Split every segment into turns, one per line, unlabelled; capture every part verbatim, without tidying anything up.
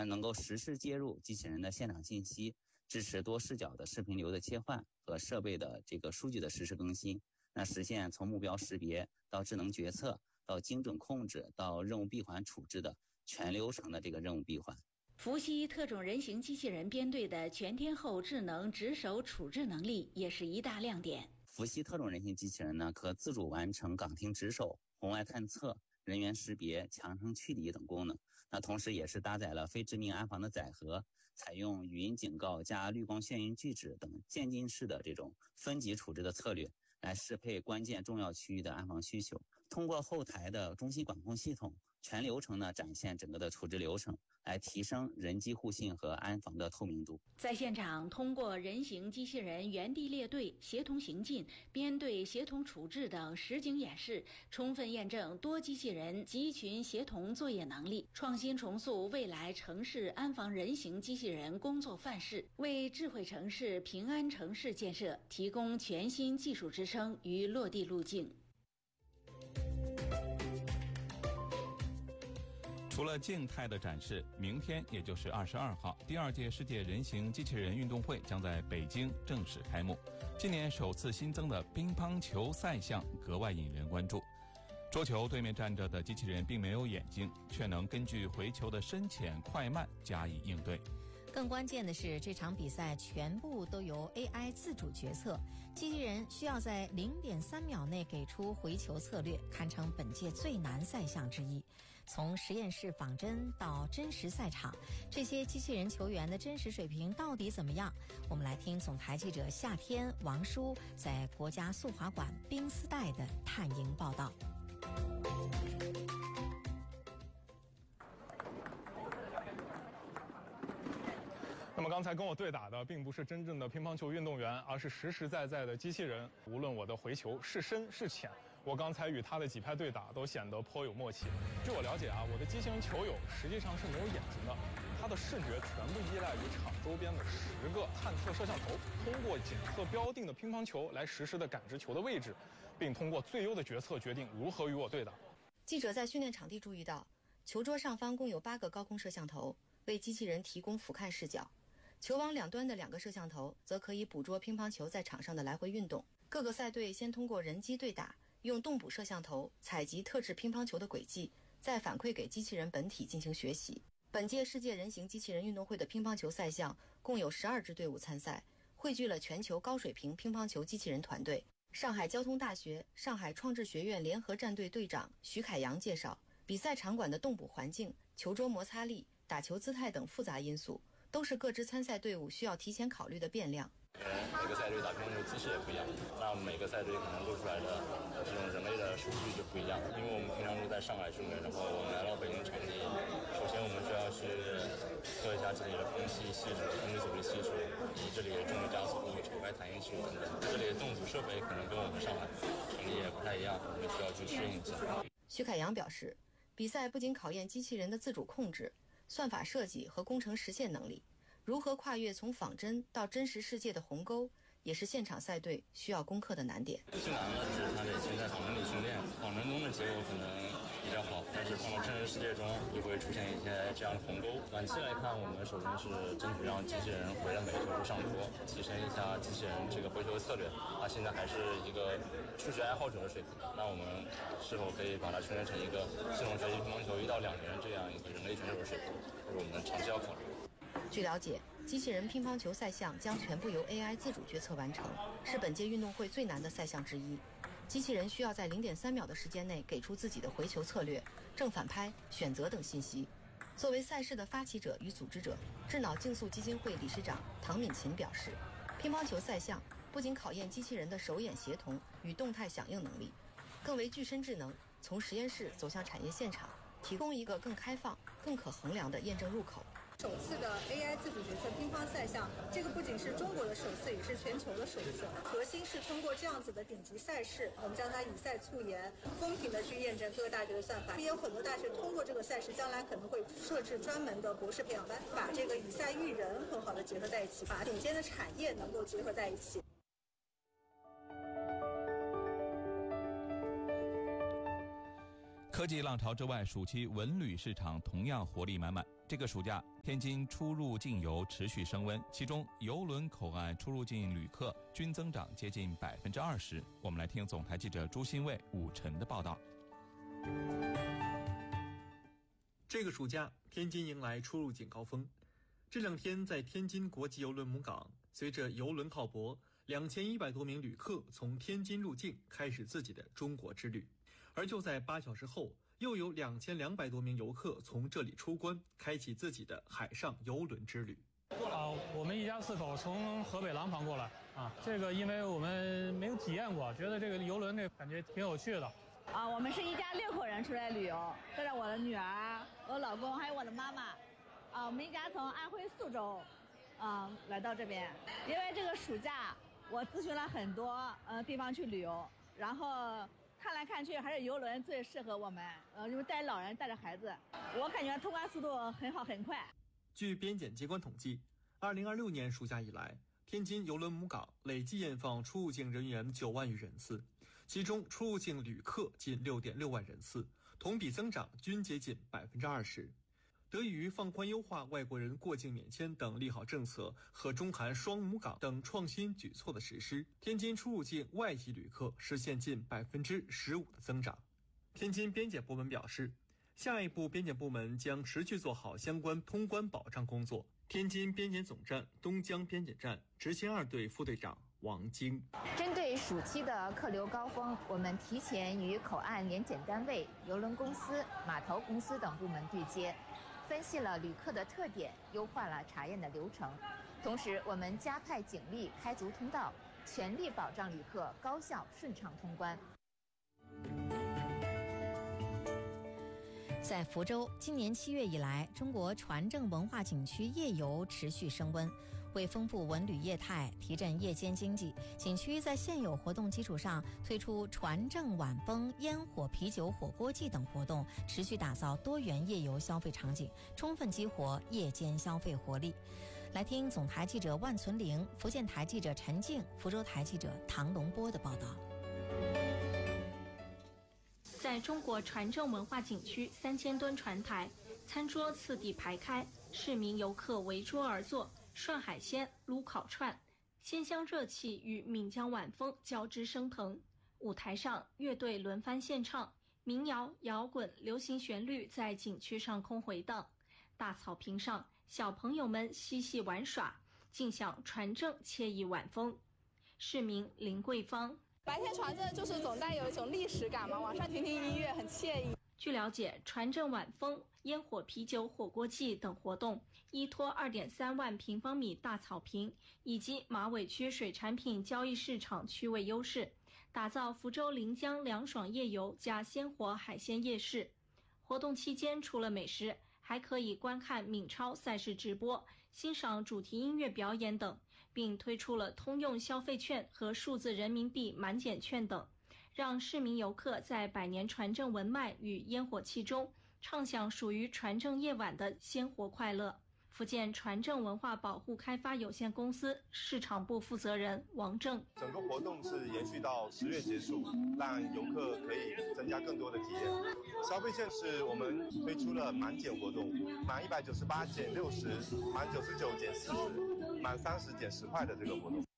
它能够实时接入机器人的现场信息，支持多视角的视频流的切换和设备的这个数据的实时更新，那实现从目标识别到智能决策到精准控制到任务闭环处置的全流程的这个任务闭环。
伏羲特种人形机器人编队的全天候智能值守处置能力也是一大亮点。
伏羲特种人形机器人呢，可自主完成岗亭值守、红外探测、人员识别、强声驱离等功能。那同时也是搭载了非致命安防的载荷，采用语音警告加绿光眩晕拒止等渐进式的这种分级处置的策略，来适配关键重要区域的安防需求。通过后台的中心管控系统，全流程呢展现整个的处置流程，来提升人机互信和安防的透明度。
在现场，通过人形机器人原地列队、协同行进、编队协同处置等实景演示，充分验证多机器人集群协同作业能力，创新重塑未来城市安防人形机器人工作范式，为智慧城市、平安城市建设提供全新技术支撑与落地路径。
除了静态的展示，明天也就是二十二号，第二届世界人形机器人运动会将在北京正式开幕。今年首次新增的乒乓球赛项格外引人关注。桌球对面站着的机器人并没有眼睛，却能根据回球的深浅快慢加以应对。
更关键的是，这场比赛全部都由 A I 自主决策，机器人需要在 零点三秒内给出回球策略，堪称本届最难赛项之一。从实验室仿真到真实赛场，这些机器人球员的真实水平到底怎么样？我们来听总台记者夏天、王舒在国家速滑馆冰丝带的探营报道。
那么刚才跟我对打的并不是真正的乒乓球运动员，而是实实在在的机器人。无论我的回球是深是浅，我刚才与他的几拍对打都显得颇有默契。据我了解啊，我的机器人球友实际上是没有眼睛的，他的视觉全部依赖于场周边的十个探测摄像头，通过检测标定的乒乓球来实时的感知球的位置，并通过最优的决策决定如何与我对打。
记者在训练场地注意到，球桌上方共有八个高空摄像头，为机器人提供俯瞰视角。球网两端的两个摄像头则可以捕捉乒乓球在场上的来回运动。各个赛队先通过人机对打，用动捕摄像头采集特制乒乓球的轨迹，再反馈给机器人本体进行学习。本届世界人形机器人运动会的乒乓球赛项共有十二支队伍参赛，汇聚了全球高水平乒乓球机器人团队。上海交通大学上海创智学院联合战队队长徐凯阳介绍，比赛场馆的动捕环境、球桌摩擦力、打球姿态等复杂因素，都是各支参赛队伍需要提前考虑的变量。
每个赛队打乒乓球姿势也不一样，那每个赛队可能录出来的这种人类的数据就不一样。因为我们平常都在上海训练，然后我们来到北京场地，首先我们需要去测一下这里的空气系数、空气阻力系数，以及这里的重力加速度、球拍弹性系数等等。这里的动组设备可能跟我们上海场地也不太一样，我们需要去适应一下。
徐凯阳表示，比赛不仅考验机器人的自主控制、算法设计和工程实现能力，如何跨越从仿真到真实世界的鸿沟，也是现场赛队需要攻克的难点。
最难的是它得先在仿真里训练，仿真中的结果可能比较好，但是放到真实世界中就会出现一些这样的鸿沟。短期来看，我们首先是争取让机器人回到每个球上桌，提升一下机器人这个回球策略。它现在还是一个数学爱好者的水平，那我们是否可以把它训练成一个系统学习乒乓球一到两年这样一个人类选手的水平，这是我们长期要考虑。
据了解，机器人乒乓球赛项将全部由 A I 自主决策完成，是本届运动会最难的赛项之一。机器人需要在 零点三秒的时间内给出自己的回球策略、正反拍、选择等信息。作为赛事的发起者与组织者，智脑竞速基金会理事长唐敏琴表示，乒乓球赛项不仅考验机器人的手眼协同与动态响应能力，更为具身智能从实验室走向产业现场提供一个更开放、更可衡量的验证入口。
首次的 A I 自主决策乒乓赛项，这个不仅是中国的首次，也是全球的首次。核心是通过这样子的顶级赛事，我们将它以赛促研，公平的去验证各个大学的算法。也有很多大学通过这个赛事，将来可能会设置专门的博士培养班，把这个以赛育人很好的结合在一起，把顶尖的产业能够结合在一起。
科技浪潮之外，暑期文旅市场同样活力满满。 这个暑假，天津出入境游持续升温，其中邮轮口岸出入境旅客均增长接近百分之二十。我们来听总台记者朱新卫、武晨的报道。
这个暑假，天津迎来出入境高峰。这两天，在天津国际邮轮母港，随着邮轮靠泊，两千一百多名旅客从天津入境，开始自己的中国之旅。而就在八小时后，又有两千两百多名游客从这里出关，开启自己的海上邮轮之旅。
啊，我们一家四口从河北廊坊过来啊，这个因为我们没有体验过，觉得这个邮轮这感觉挺有趣的。
啊，我们是一家六口人出来旅游，带着我的女儿、我老公还有我的妈妈。啊，我们一家从安徽宿州，啊来到这边，因为这个暑假我咨询了很多呃地方去旅游，然后看来看去还是邮轮最适合我们，呃，因为带老人带着孩子，我感觉通关速度很好很快。
据边检机关统计，二零二六年暑假以来，天津邮轮母港累计验放出入境人员九万余人次，其中出入境旅客近六点六万人次，同比增长均接近百分之二十。得益于放宽优化外国人过境免签等利好政策和中韩双母港等创新举措的实施，天津出入境外籍旅客实现近百分之十五的增长。天津边检部门表示，下一步边检部门将持续做好相关通关保障工作。天津边检总站东江边检站执勤二队副队长王晶：
针对暑期的客流高峰，我们提前与口岸联检单位、邮轮公司、码头公司等部门对接，分析了旅客的特点，优化了查验的流程。同时，我们加派警力开足通道，全力保障旅客高效顺畅通关。
在福州，今年七月以来，中国船政文化景区夜游持续升温。为丰富文旅业态，提振夜间经济，景区在现有活动基础上推出船政晚风、烟火啤酒火锅季等活动，持续打造多元夜游消费场景，充分激活夜间消费活力。来听总台记者万存玲、福建台记者陈静、福州台记者唐龙波的报道。
在中国船政文化景区三千吨船台，餐桌次第排开，市民游客围桌而坐，涮海鲜、撸烤串，鲜香热气与闽江晚风交织升腾。舞台上，乐队轮番献唱，民谣、摇滚、流行旋律在景区上空回荡。大草坪上，小朋友们嬉戏玩耍，尽享船政惬意晚风。市民林桂芳：
白天船政就是总带有一种历史感嘛，晚上听听音乐很惬意。
据了解，船政晚风、烟火啤酒火锅季等活动依托 二点三万平方米大草坪以及马尾区水产品交易市场区位优势，打造福州临江凉爽夜游加鲜活海鲜夜市。活动期间除了美食，还可以观看闽超赛事直播，欣赏主题音乐表演等，并推出了通用消费券和数字人民币满减券等，让市民游客在百年船政文脉与烟火气中畅享属于船政夜晚的鲜活快乐。福建船政文化保护开发有限公司市场部负责人王正：
整个活动是延续到十月结束，让游客可以增加更多的体验。消费券是我们推出了满减活动，满一百九十八减六十，满九十九减四十，满三十减十块的这个活动。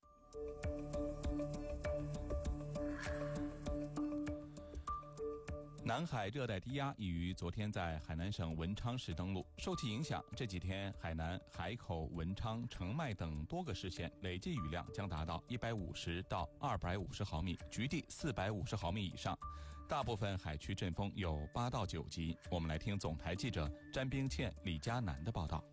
南海热带低压已于昨天在海南省文昌市登陆，受其影响，这几天海南、海口、文昌、澄迈等多个市县累计雨量将达到一百五十到二百五十毫米，局地四百五十毫米以上，大部分海区阵风有八到九级。我们来听总台记者詹冰倩、李佳楠的报道。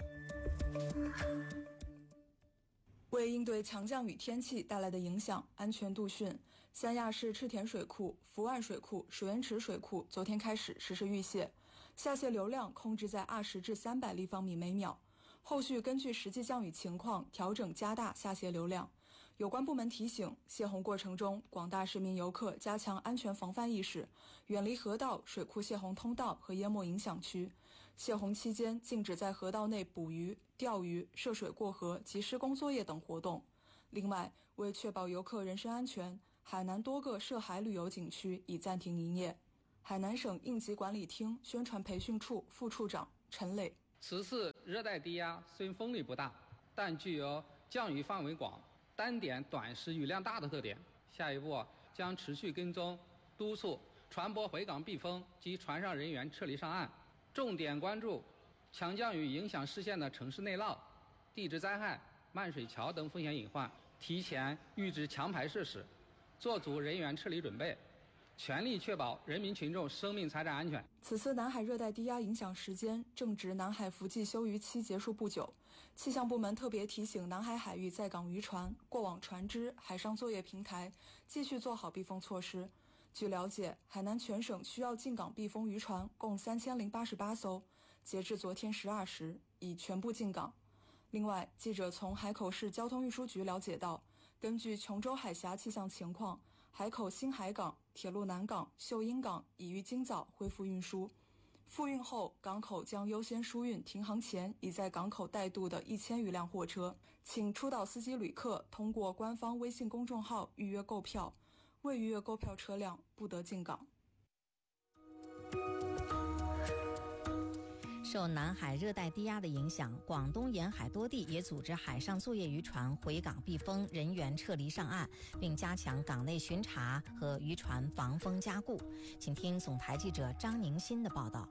为应对强降雨天气带来的影响，安全度汛，三亚市赤田水库、福岸水库、水源池水库昨天开始实施预泄，下泄流量控制在二十至三百立方米每秒，后续根据实际降雨情况调整加大下泄流量。有关部门提醒，泄洪过程中，广大市民游客加强安全防范意识，远离河道、水库泄洪通道和淹没影响区。泄洪期间禁止在河道内捕鱼、钓鱼、涉水过河及施工作业等活动。另外，为确保游客人身安全，海南多个涉海旅游景区已暂停营业。海南省应急管理厅宣传培训处副处长陈磊：
此次热带低压虽风力不大，但具有降雨范围广、单点短时雨量大的特点。下一步将持续跟踪督促船舶回港避风及船上人员撤离上岸，重点关注强降雨影响视线的城市内涝、地质灾害、漫水桥等风险隐患，提前预置强排设施，做足人员撤离准备，全力确保人民群众生命财产安全。
此次南海热带低压影响时间正值南海伏季休渔期结束不久，气象部门特别提醒南海海域在港渔船、过往船只、海上作业平台继续做好避风措施。据了解，海南全省需要进港避风渔船共三千零八十八艘，截至昨天十二时已全部进港。另外，记者从海口市交通运输局了解到，根据琼州海峡气象情况，海口新海港、铁路南港、秀英港已于今早恢复运输。复运后，港口将优先疏运停航前已在港口待渡的一千余辆货车。请出岛司机旅客通过官方微信公众号预约购票，未预约购票车辆不得进港。
受南海热带低压的影响，广东沿海多地也组织海上作业渔船回港避风，人员撤离上岸，并加强港内巡查和渔船防风加固。请听总台记者张宁新的报道。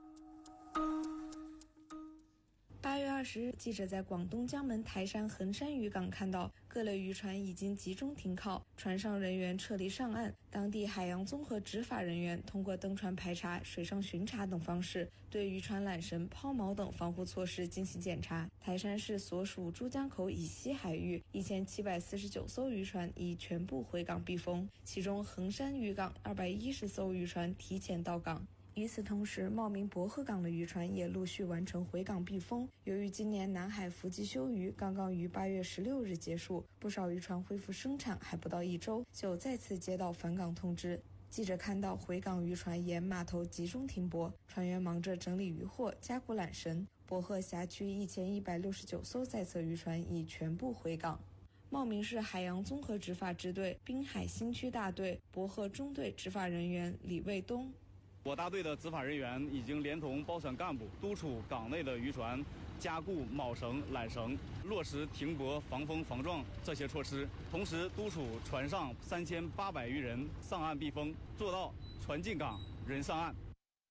八月二十日，记者在广东江门台山衡山渔港看到各类渔船已经集中停靠，船上人员撤离上岸。当地海洋综合执法人员通过登船排查、水上巡查等方式，对渔船缆绳、抛锚等防护措施进行检查。台山市所属珠江口以西海域一千七百四十九艘渔船已全部回港避风，其中衡山渔港二百一十艘渔船提前到港。与此同时，茂名博贺港的渔船也陆续完成回港避风。由于今年南海伏季休渔刚刚于八月十六日结束，不少渔船恢复生产还不到一周，就再次接到返港通知。记者看到回港渔船沿码头集中停泊，船员忙着整理渔获、加固缆绳。博贺辖区一千一百六十九艘在册渔船已全部回港。茂名市海洋综合执法支队滨海新区大队博贺中队执法人员李卫东。
我大队的执法人员已经连同包船干部督促港内的渔船加固锚绳、缆绳，落实停泊、防风防撞这些措施，同时督促船上三千八百余人上岸避风，做到船进港、人上岸。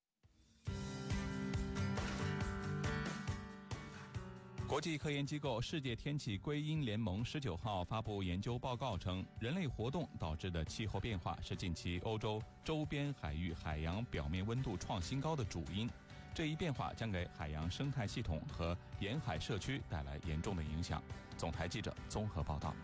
国际科研机构世界天气归因联盟十九号发布研究报告称，人类活动导致的气候变化是近期欧洲周边海域海洋表面温度创新高的主因。这一变化将给海洋生态系统和沿海社区带来严重的影响。总台记者综合报道。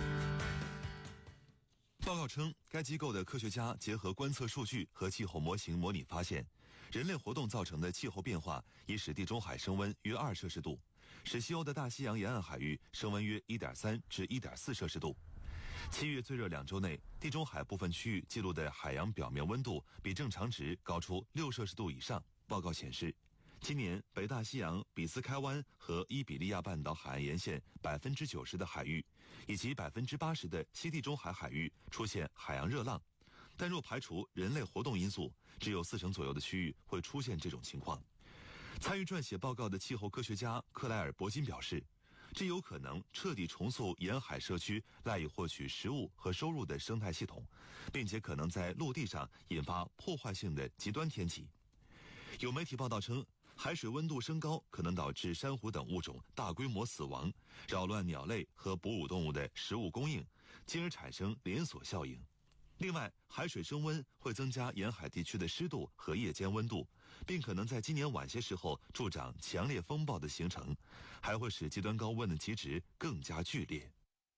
报告称，该机构的科学家结合观测数据和气候模型模拟发现，人类活动造成的气候变化已使地中海升温约二摄氏度，使西欧的大西洋沿岸海域升温约 一点三 至 一点四 摄氏度。七月最热两周内，地中海部分区域记录的海洋表面温度比正常值高出六摄氏度以上。报告显示，今年北大西洋比斯开湾和伊比利亚半岛海岸沿线百分之九十的海域，以及百分之八十的西地中海海域出现海洋热浪，但若排除人类活动因素，只有四成左右的区域会出现这种情况。参与撰写报告的气候科学家克莱尔·伯金表示，这有可能彻底重塑沿海社区赖以获取食物和收入的生态系统，并且可能在陆地上引发破坏性的极端天气。有媒体报道称，海水温度升高可能导致珊瑚等物种大规模死亡，扰乱鸟类和哺乳动物的食物供应，进而产生连锁效应。另外，海水升温会增加沿海地区的湿度和夜间温度，并可能在今年晚些时候助长强烈风暴的形成，还会使极端高温的极值更加剧烈。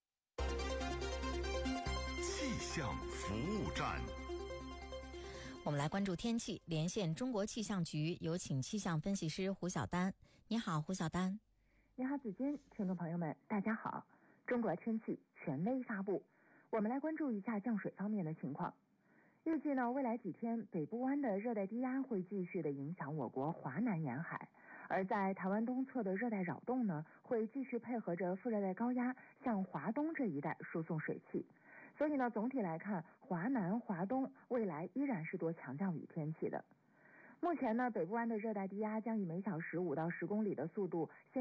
气象服务站。
我们来关注天气，连线中国气象局，有请气象分析师胡晓丹。你好，胡晓丹。
你好，子君，听众朋友们，大家好。中国天气权威发布，我们来关注一下降水方面的情况。预计呢，未来几天北部湾的热带低压会继续的影响我国华南沿海，而在台湾东侧的热带扰动呢，会继续配合着副热带高压向华东这一带输送水汽。所以呢，总体来看，华南、华东未来依然是多强降雨天气的。 目前呢，北部湾的热带低压将以每小时五到十公里的速度先